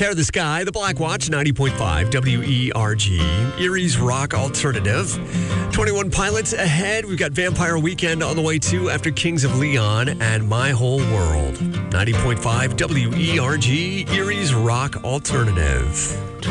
Tear the Sky, The Black Watch, 90.5 WERG, Erie's Rock Alternative. 21 Pilots ahead. We've got Vampire Weekend on the way too after Kings of Leon and My Whole World. 90.5 WERG, Erie's Rock Alternative.